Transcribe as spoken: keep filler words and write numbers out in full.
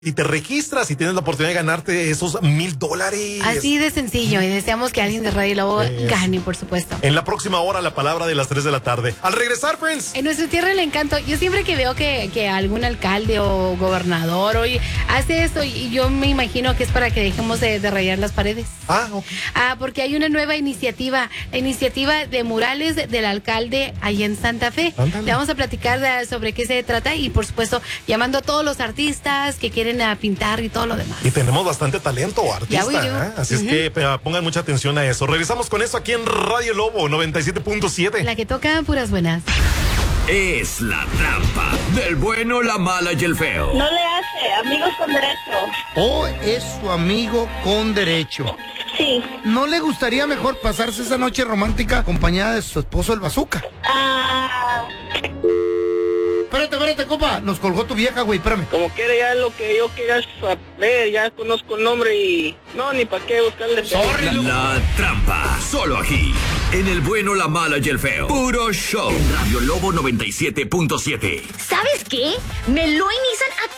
y te registras y tienes la oportunidad de ganarte esos mil dólares. Así de sencillo, y deseamos que alguien de Radio Lobo es. gane, por supuesto. En la próxima hora, la palabra de las tres de la tarde. Al regresar, friends. En nuestra tierra el encanto, yo siempre que veo que, que algún alcalde o gobernador oye, hace esto, y yo me imagino que es para que dejemos de, de rayar las paredes. Ah, ok. Ah, porque hay una nueva iniciativa, la iniciativa de murales del alcalde allá en Santa Fe. Ándale. Le vamos a platicar de, sobre qué se trata y, por supuesto, llamando a todos los artistas que quieren a pintar y todo lo demás. Y tenemos bastante talento artista, ¿eh? Así uh-huh. es que uh, pongan mucha atención a eso. Regresamos con eso aquí en Radio Lobo noventa y siete punto siete. La que toca puras buenas. Es la trampa del bueno, la mala y el feo. No le hace, amigos con derecho. Oh, es su amigo con derecho. Sí. ¿No le gustaría mejor pasarse esa noche romántica acompañada de su esposo el bazooka? Ah... Espérate, espérate, compa. Nos colgó tu vieja, güey, espérame. Como quiera ya lo que yo quería saber, ya conozco el nombre y... No, ni para qué buscarle... Sorry, la, la trampa, solo aquí, en el bueno, la mala y el feo. Puro show. En Radio Lobo noventa y siete punto siete. ¿Sabes qué? Meloy Nissan